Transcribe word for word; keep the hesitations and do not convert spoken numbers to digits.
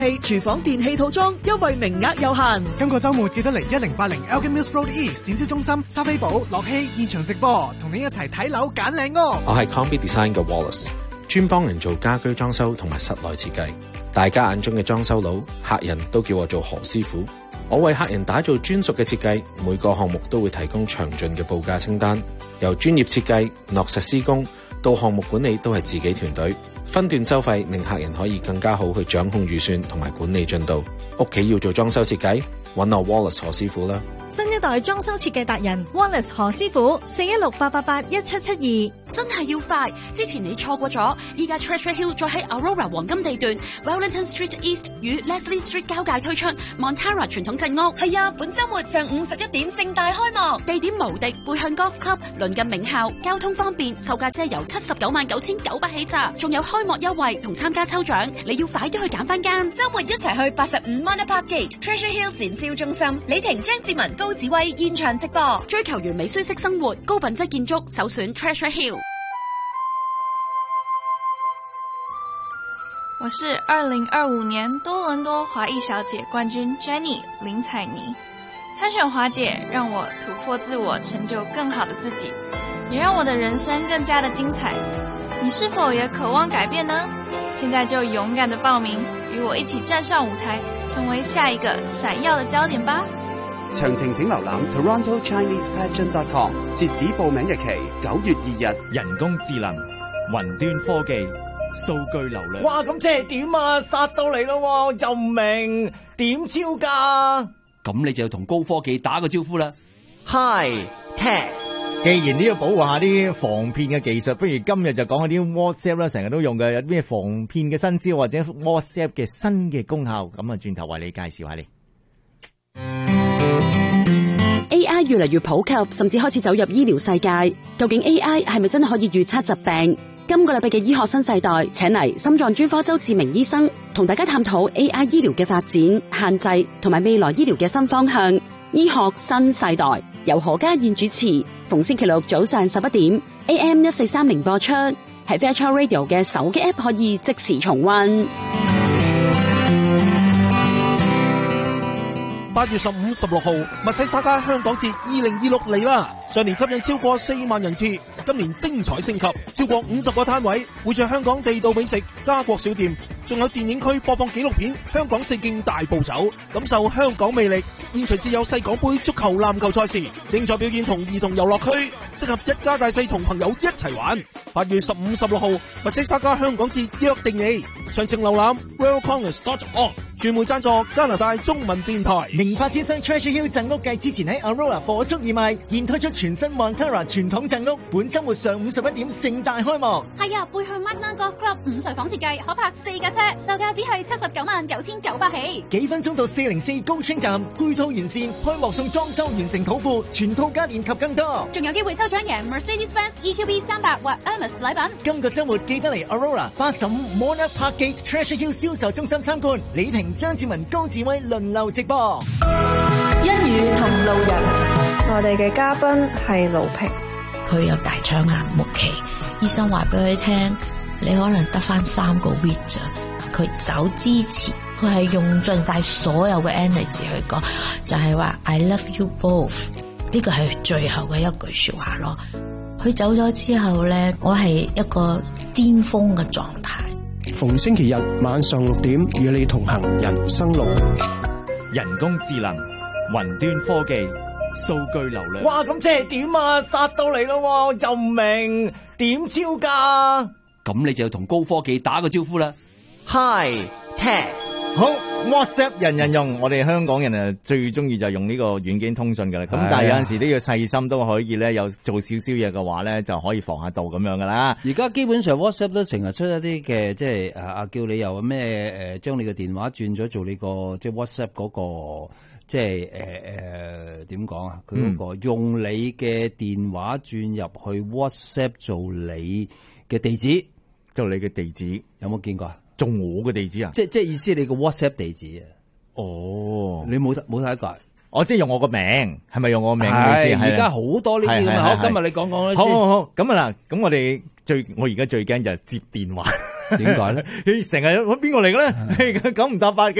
廚房電器套裝優惠名額有限， 今個週末記得嚟一零八零 Elgin Mills Road East 展銷中心莎菲寶樂希現場直播，同你一齊睇樓揀靚屋。 我係 Combi Design 嘅 Wallace， 專幫人做家居裝修同埋室內設計。大家眼中嘅裝修佬，客人都叫我做何師傅。我為客人打造專屬嘅設計，每個項目都會提供詳盡嘅報價清單，由專業設計、落實施工到項目管理都係自己團隊。分段收費令客人可以更加好去掌控預算同埋管理進度。屋企要做裝修設計，揾我 Wallace 何師傅啦。 新一代裝修設計達人 Wallace 何師傅，四一六八八八一七七二。 真係要快，之前你錯過咗，依家 Treasure Hill 再喺 Aurora 黃金地段 Wellington Street East 與 Leslie Street 交界推出 Montara 傳統鎮屋。 係啊，本週末上午十一點盛大開幕， 地點無敵，背向 Golf Club， 鄰近名校，交通方便，售價只係由七十九萬九千九百起咋，仲有開幕優惠同參加抽獎，你要快啲去揀翻間。 週末一齊去八十五 Manor Park Gate Treasure Hill 展銷中心，李婷、張志文、高子威現場直播。 追求完美舒適生活，高品質建築，首選 Treasure Hill。 我是二零二五年多倫多華裔小姐冠軍 Jenny 林采妮。參選華姐讓我突破自我，成就更好的自己，也讓我的人生更加的精彩。你是否也渴望改變呢？現在就勇敢的報名，與我一起站上舞台，成為下一個閃耀的焦點吧。 詳情請瀏覽 Toronto Chinese Pageant dot com， 截止報名日期九月二日。 人工智能、雲端科技、數據流量。 哇，咁即係點啊？殺到嚟咯，又唔明點招㗎？ 咁你就要同高科技打個招呼啦。 Hi Tech， 既然都要保護下啲防騙嘅技術，不如今日就講下啲 WhatsApp 啦，成日都用嘅有啲咩防騙嘅新招或者 WhatsApp 嘅新嘅功效，咁啊轉頭為你介紹下你。 A I 越嚟越普及，甚至開始走入醫療世界。究竟 A I 係咪真係可以預測疾病？今個禮拜嘅醫學新世代，請嚟心臟專科周志明醫生同大家探討 A I 醫療嘅發展、限制同埋未來醫療嘅新方向。醫學新世代由何家燕主持，逢星期六早上十一點 A M 一四三零播出，喺 Virtual Radio 嘅手機 App 可以即時重溫。 八月十五、十六號，密西沙加香港節二零二六嚟啦！上年吸引超過四萬人次，今年精彩升級，超過五十個攤位，會着香港地道美食、家國小店，仲有電影區播放紀錄片《香港四徑大步走》，感受香港魅力。現場設有世港盃足球、籃球賽事，精彩表演同兒童遊樂區，適合一家大細同朋友一齊玩。八月十五、十六號，密西沙加香港節約定你，詳情瀏覽 worldcongress dot org。傳媒贊助加拿大中文電台。 名發展商 Treasure Hill 鎮屋繼之前喺 Aurora 火速義賣，現推出全新 Montara 傳統鎮屋，本周末上午十一點盛大開幕。 係啊，背向 Magna Golf Club 五睡房設計，可泊四架車，售價只係七十九萬九千九百起。 幾分鐘到四零四高清站，配套完善，開幕送裝修完成土庫，全套家電及更多。 仲有機會抽獎贏 Mercedes-Benz E Q B 三百或 Hermes 禮品。 今個周末記得嚟 Aurora 八十五 Manor Park Gate Treasure Hill 銷售中心參觀，李婷、張志文、高志威輪流直播。 一語同路人，我哋嘅嘉賓係盧平， 佢有大腸癌末期，醫生話俾佢聽，你可能得翻三個 week 咋。佢走之前，佢係用盡晒所有嘅 energy 去講，就係話 I love you both， 呢個係最後嘅一句說話咯。佢走咗之後咧，我係一個巔峰嘅狀態。 逢星期日晚上六點，與你同行人生路。 人工智能、雲端科技、數據流量。 哇，咁即係點啊？殺到嚟咯，又唔明點招㗎？ 咁你就要同高科技打個招呼啦。 Hi Tech， 好 WhatsApp 人人用，我哋香港人啊最中意就係用呢個軟件通訊噶啦。咁但係有陣時都要細心，都可以咧有做少少嘢嘅話咧，就可以防下盜咁樣噶啦。 而家基本上 WhatsApp 都成日出一啲嘅，即係啊叫你又咩誒，將你嘅電話轉咗做你個即係 WhatsApp 嗰個，即係誒誒點講啊？佢嗰個用你嘅電話轉入去 WhatsApp 做你嘅地址， 做你嘅地址， 有冇見過啊？ 做我嘅地址啊？ 即即係意思你個 WhatsApp 地址啊？ 哦， 你冇冇睇過？ 我即係用我個名，係咪用我個名嘅意思？ 而家好多呢啲咁啊！好，今日你講講啦先。 好好好，咁啊嗱，咁我哋最我而家最驚就係接電話。 點解咧？ 佢成日揾邊個嚟嘅咧？九唔搭八嘅。